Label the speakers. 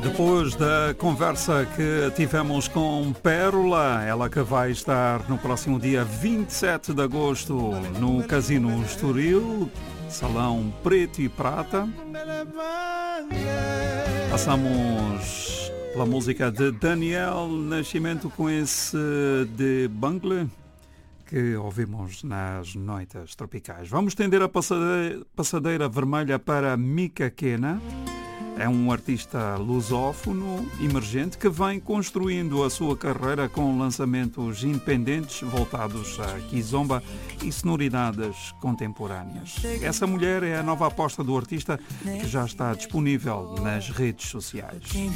Speaker 1: Depois da conversa que tivemos com Pérola, ela que vai estar no próximo dia 27 de agosto no Casino Estoril, Salão Preto e Prata. Passamos pela música de Daniel Nascimento com esse de Bangle que ouvimos nas noites tropicais. Vamos estender a passadeira vermelha para Mika Kena. É um artista lusófono emergente que vem construindo a sua carreira com lançamentos independentes voltados a kizomba e sonoridades contemporâneas. Essa mulher é a nova aposta do artista que já está disponível nas redes sociais.